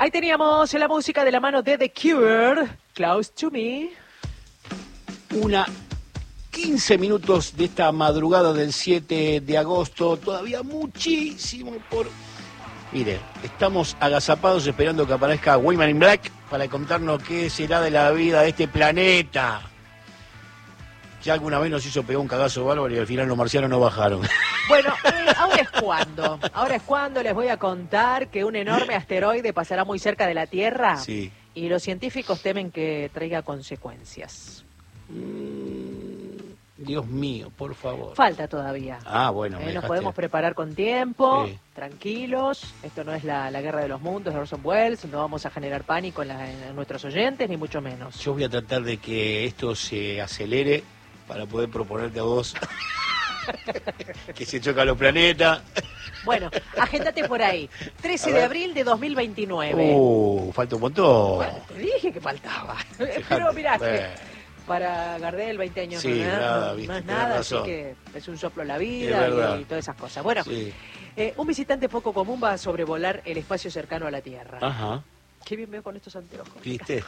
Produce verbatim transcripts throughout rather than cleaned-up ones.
Ahí teníamos la música de la mano de The Cure, Close to Me. Una quince minutos de esta madrugada del siete de agosto, todavía muchísimo por... Mire, estamos agazapados esperando que aparezca Woman in Black para contarnos qué será de la vida de este planeta. Ya alguna vez nos hizo pegar un cagazo bárbaro y al final los marcianos no bajaron. Bueno, eh, ahora es cuando. Ahora es cuando les voy a contar que un enorme asteroide pasará muy cerca de la Tierra. Sí. Y los científicos temen que traiga consecuencias. Mm, Dios mío, por favor. Falta todavía. Ah, bueno. Eh, me nos dejaste... podemos preparar con tiempo, Sí. tranquilos. Esto no es la, la guerra de los mundos de Orson Welles. No vamos a generar pánico en, la, en nuestros oyentes, ni mucho menos. Yo voy a tratar de que esto se acelere para poder proponerte a vos que se chocan los planetas. Bueno, agéndate por ahí. trece de abril de dos mil veintinueve. Uh, falta un montón. Bueno, te dije que faltaba. Fíjate, Pero mirá, bueno. para Gardel veinte años Sí, no, es nada, nada, no, viste, no es tenés nada, razón. así que es un soplo la Es vida verdad. y, y todas esas cosas. Bueno, Sí. eh, un visitante poco común va a sobrevolar el espacio cercano a la Tierra. Ajá. Qué bien veo con estos anteojos. ¿Viste?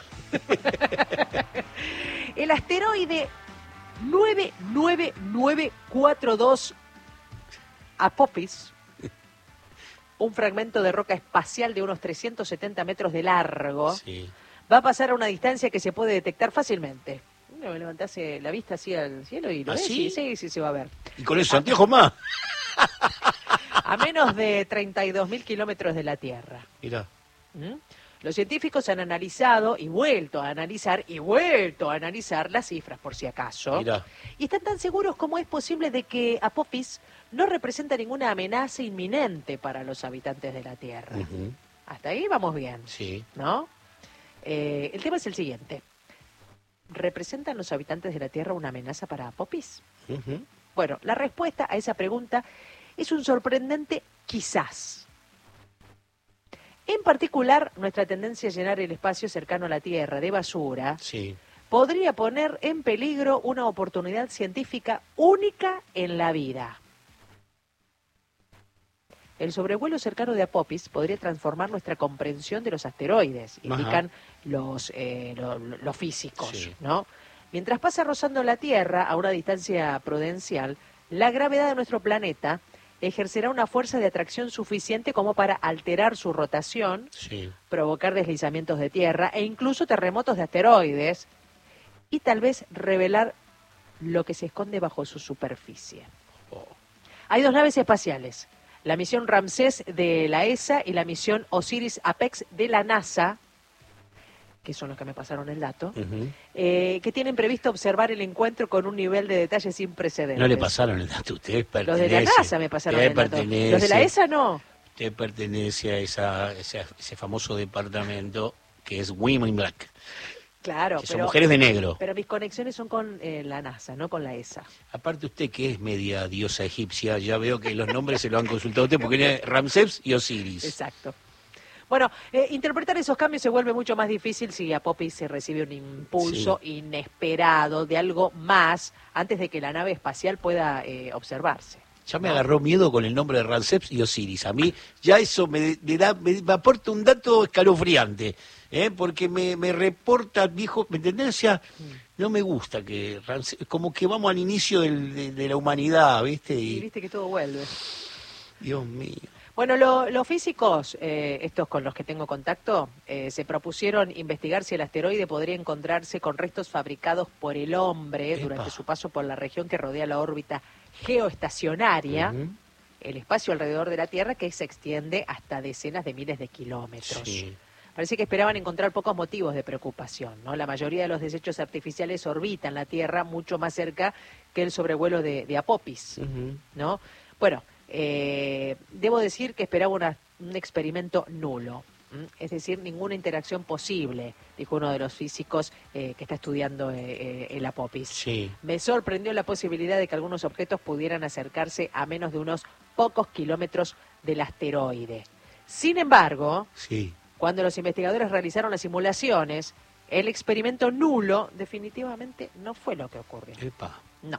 El asteroide nueve nueve nueve cuatro dos Apophis, un fragmento de roca espacial de unos trescientos setenta metros de largo, Sí. va a pasar a una distancia que se puede detectar fácilmente. Me levantase la vista así al cielo y lo ¿Ah, ves, sí? sí, sí, sí, se va a ver. Y con esos anteojos más. A menos de treinta y dos mil kilómetros de la Tierra. Mirá. ¿Mm? Los científicos han analizado y vuelto a analizar y vuelto a analizar las cifras, por si acaso. Mirá. Y están tan seguros como es posible de que Apophis no representa ninguna amenaza inminente para los habitantes de la Tierra. Uh-huh. Hasta ahí vamos bien, Sí. ¿no? Eh, el tema es el siguiente. ¿Representan los habitantes de la Tierra una amenaza para Apophis? Uh-huh. Bueno, la respuesta a esa pregunta es un sorprendente quizás. En particular, nuestra tendencia a llenar el espacio cercano a la Tierra de basura Sí. podría poner en peligro una oportunidad científica única en la vida. El sobrevuelo cercano de Apophis podría transformar nuestra comprensión de los asteroides, Ajá. indican los, eh, lo- lo- los físicos, Sí. ¿no? Mientras pasa rozando la Tierra a una distancia prudencial, la gravedad de nuestro planeta ejercerá una fuerza de atracción suficiente como para alterar su rotación, Sí. provocar deslizamientos de tierra e incluso terremotos de asteroides, y tal vez revelar lo que se esconde bajo su superficie. Oh. Hay dos naves espaciales, la misión Ramsés de la E S A y la misión Osiris-Apex de la NASA, que son los que me pasaron el dato, Uh-huh. eh, que tienen previsto observar el encuentro con un nivel de detalle sin precedentes. No le pasaron el dato, usted pertenece. Los de la NASA me pasaron usted el dato. pertenece, Los de la E S A no. Usted pertenece a esa, esa- ese famoso departamento que es Women in Black, Claro, que son pero, mujeres de negro. pero mis conexiones son con eh, la NASA, no con la E S A. Aparte usted que es media diosa egipcia, ya veo que los nombres se lo han consultado a usted porque tiene Ramsés y Osiris. Exacto. Bueno, eh, interpretar esos cambios se vuelve mucho más difícil si Apophis se recibe un impulso inesperado de algo más antes de que la nave espacial pueda eh, observarse. Ya me agarró miedo con el nombre de Ramsés y Osiris. A mí ya eso me, me da, me, me aporta un dato escalofriante, ¿eh? Porque me, me reporta viejo, ¿me entendés? O sea, no me gusta que Ramsés, como que vamos al inicio del- de, de la humanidad, ¿viste? Y Y, viste que todo vuelve. Dios mío. Bueno, lo- los físicos, eh, estos con los que tengo contacto, eh, se propusieron investigar si el asteroide podría encontrarse con restos fabricados por el hombre Epa. durante su paso por la región que rodea la órbita geoestacionaria, Ujú. el espacio alrededor de la Tierra que se extiende hasta decenas de miles de kilómetros. Sí. Parece que esperaban encontrar pocos motivos de preocupación, ¿no? La mayoría de los desechos artificiales orbitan la Tierra mucho más cerca que el sobrevuelo de, de Apophis, Ujú. ¿no? Bueno, eh, debo decir que esperaba una- un experimento nulo, ¿m? Es decir, ninguna interacción posible, dijo uno de los físicos eh, que está estudiando eh, eh, el Apophis. Sí. Me sorprendió la posibilidad de que algunos objetos pudieran acercarse a menos de unos pocos kilómetros del asteroide. Sin embargo, Sí. cuando los investigadores realizaron las simulaciones, el experimento nulo definitivamente no fue lo que ocurrió. Epa. No.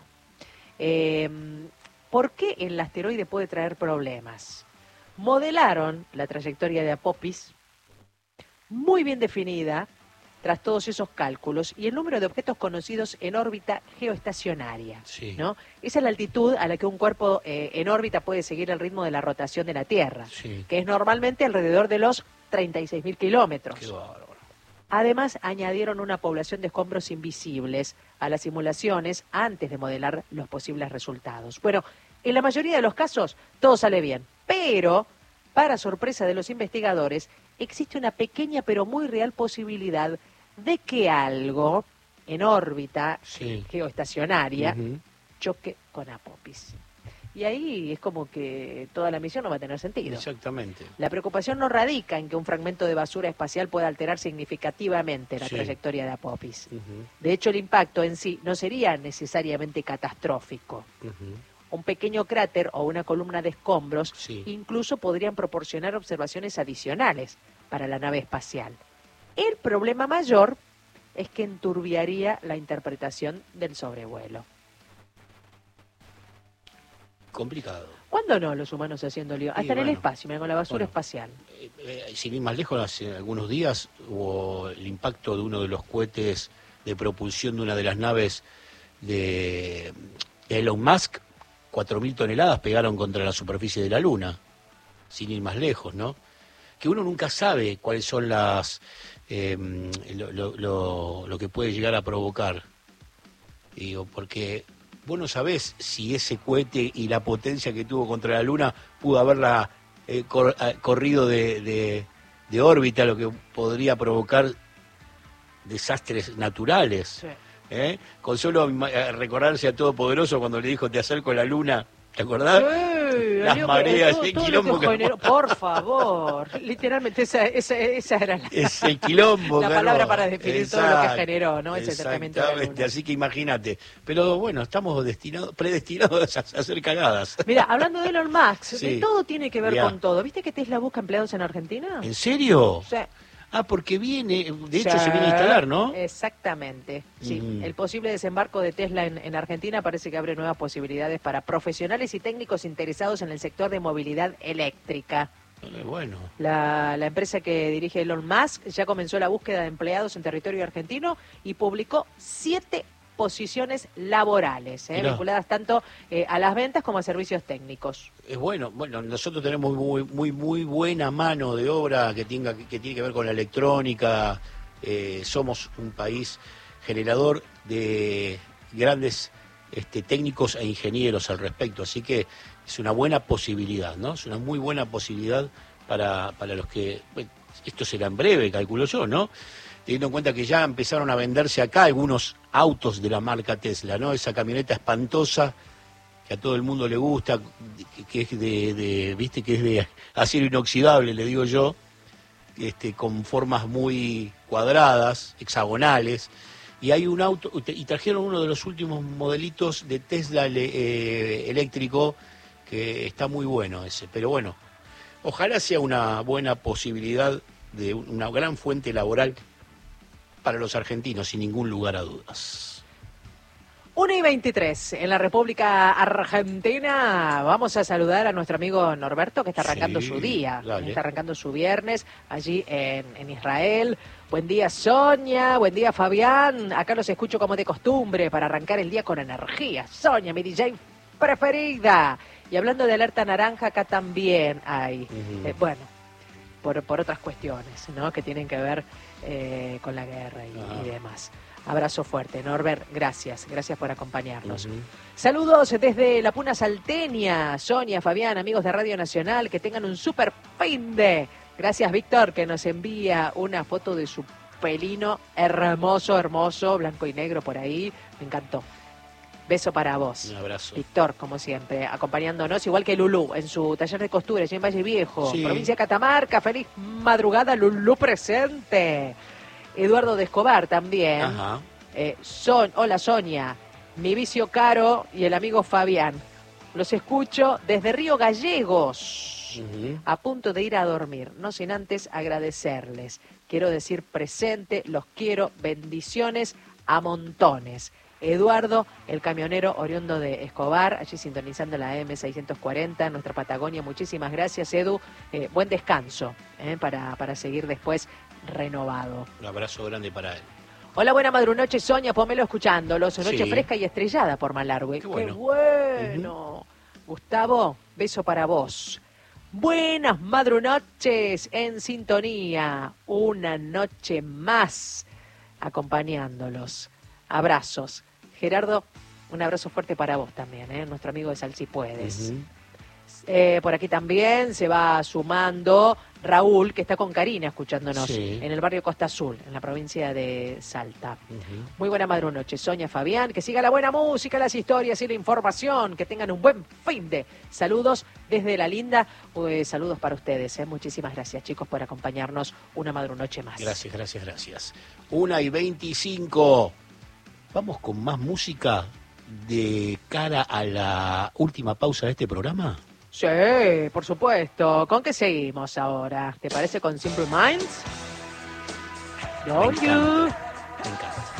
Eh, ¿Por qué el asteroide puede traer problemas? Modelaron la trayectoria de Apophis muy bien definida tras todos esos cálculos y el número de objetos conocidos en órbita geoestacionaria, Sí. ¿no? Esa es la altitud a la que un cuerpo eh, en órbita puede seguir el ritmo de la rotación de la Tierra, Sí. que es normalmente alrededor de los treinta y seis mil kilómetros. Qué bárbaro. Además, añadieron una población de escombros invisibles a las simulaciones antes de modelar los posibles resultados. Bueno, en la mayoría de los casos todo sale bien, pero, para sorpresa de los investigadores, existe una pequeña pero muy real posibilidad de que algo en órbita Sí. geoestacionaria Ujú. choque con Apophis. Y ahí es como que toda la misión no va a tener sentido. Exactamente. La preocupación no radica en que un fragmento de basura espacial pueda alterar significativamente la Sí. trayectoria de Apophis. Ujú, De hecho, el impacto en sí no sería necesariamente catastrófico. ujú. Un pequeño cráter o una columna de escombros Sí. incluso podrían proporcionar observaciones adicionales para la nave espacial. El problema mayor es que enturbiaría la interpretación del sobrevuelo. Complicado. ¿Cuándo no los humanos haciendo lío? Hasta Sí, en el bueno. espacio, mira, con la basura Bueno. espacial. Eh, eh, sin ir más lejos, hace algunos días hubo el impacto de uno de los cohetes de propulsión de una de las naves de Elon Musk. Cuatro mil toneladas pegaron contra la superficie de la Luna, sin ir más lejos, ¿no? Que uno nunca sabe cuáles son las eh, lo, lo, lo, lo que puede llegar a provocar. Digo, porque vos no sabés si ese cohete y la potencia que tuvo contra la Luna pudo haberla eh, cor, eh, corrido de, de, de órbita, lo que podría provocar desastres naturales. Sí. ¿Eh? Con solo eh, recordarse a Todopoderoso cuando le dijo te acerco a la Luna, ¿te acordás? Sí, Las Dios, mareas, todo- el todo lo quilombo que que- generó, por favor, literalmente esa, esa, esa era la, Es el quilombo. la que palabra armó. para definir todo lo que Exacto, generó, ¿no? Ese acercamiento a la exactamente, Luna. así que imagínate. Pero bueno, estamos destinados, predestinados a hacer cagadas. Mira, hablando de Elon Musk, Sí. todo tiene que ver Mirá. con todo. ¿Viste que Tesla busca empleados en Argentina? ¿En serio? Sí. Ah, porque viene, de hecho Sí, se viene a instalar, ¿no? Exactamente. Sí, Mm. el posible desembarco de Tesla en, en Argentina parece que abre nuevas posibilidades para profesionales y técnicos interesados en el sector de movilidad eléctrica. Eh, Bueno, La, la empresa que dirige Elon Musk ya comenzó la búsqueda de empleados en territorio argentino y publicó siete posiciones laborales, ¿eh? Mirá. vinculadas tanto eh, a las ventas como a servicios técnicos. es bueno. Bueno, nosotros tenemos muy, muy, muy buena mano de obra que tenga que tiene que ver con la electrónica. Eh, somos un país generador de grandes este, técnicos e ingenieros al respecto, así que es una buena posibilidad, ¿no? Es una muy buena posibilidad para, para los que... Bueno, esto será en breve, calculo yo, ¿no? Teniendo en cuenta que ya empezaron a venderse acá algunos autos de la marca Tesla, ¿no? Esa camioneta espantosa que a todo el mundo le gusta, que, que es de, de, viste, que es de acero inoxidable, le digo yo, este, con formas muy cuadradas, hexagonales, y hay un auto, y trajeron uno de los últimos modelitos de Tesla eh, eléctrico, que está muy bueno ese, pero bueno, ojalá sea una buena posibilidad de una gran fuente laboral para los argentinos, sin ningún lugar a dudas. una y veintitrés en la República Argentina. Vamos a saludar a nuestro amigo Norberto, que está arrancando Sí, su día, dale. está arrancando su viernes allí en, en Israel. Buen día, Sonia, buen día, Fabián. Acá los escucho como de costumbre para arrancar el día con energía. Sonia, mi D J preferida. Y hablando de alerta naranja, acá también hay, Ujú. eh, bueno, por, por otras cuestiones, ¿no? Que tienen que ver eh, con la guerra y, Ajá. y demás. Abrazo fuerte, Norbert, gracias, gracias por acompañarnos. Ujú. Saludos desde la Puna Salteña, Sonia, Fabián, amigos de Radio Nacional, que tengan un super fin de. Gracias, Víctor, que nos envía una foto de su pelino hermoso, hermoso, blanco y negro por ahí, me encantó. Beso para vos. Un abrazo. Víctor, como siempre, acompañándonos, igual que Lulú, en su taller de costura, allí en Valle Viejo, Sí. provincia de Catamarca. Feliz madrugada, Lulú presente. Eduardo de Escobar también. Ajá. Eh, Son, hola Sonia, mi vicio Caro y el amigo Fabián. Los escucho desde Río Gallegos, Ujú. a punto de ir a dormir, no sin antes agradecerles. Quiero decir presente, los quiero, bendiciones a montones. Eduardo, el camionero oriundo de Escobar, allí sintonizando la M seiscientos cuarenta en nuestra Patagonia. Muchísimas gracias, Edu. Eh, buen descanso eh, para, para seguir después renovado. Un abrazo grande para él. Hola, buena madrunoche, Sonia, Pomelo escuchándolos. Noche Sí. fresca y estrellada por Malargüe. Qué bueno. ¡Qué bueno! Uh-huh. Gustavo, beso para vos. Buenas madrunoches en sintonía. Una noche más acompañándolos. Abrazos. Gerardo, un abrazo fuerte para vos también, ¿eh? Nuestro amigo de Sal Si Puedes. Uh-huh. Eh, por aquí también se va sumando Raúl, que está con Karina escuchándonos, sí, en el barrio Costa Azul, en la provincia de Salta. Uh-huh. Muy buena madrunoche, Sonia, Fabián, que siga la buena música, las historias y la información, que tengan un buen fin de saludos desde la linda, pues, saludos para ustedes, ¿eh? Muchísimas gracias, chicos, por acompañarnos una madrunoche más. Gracias, gracias, gracias. Una y veinticinco. Vamos con más música de cara a la última pausa de este programa. Sí, por supuesto. ¿Con qué seguimos ahora? ¿Te parece con Simple Minds? Don't you? Me encanta.